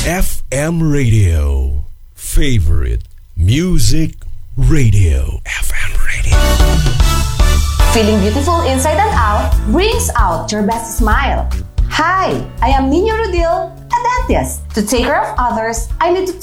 FM Radio. Favorite Music Radio. FM Radio. Feeling beautiful inside and out brings out your best smile. Hi, I am Nino Rodil, a dentist. To take care of others, I need to